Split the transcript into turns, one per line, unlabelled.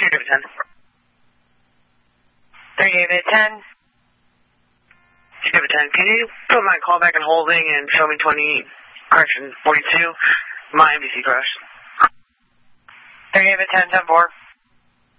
David 10.
3 David 10.
David 10, can you put my call back in holding and show me 42, my MDC crash?
3 David 10, 10-4.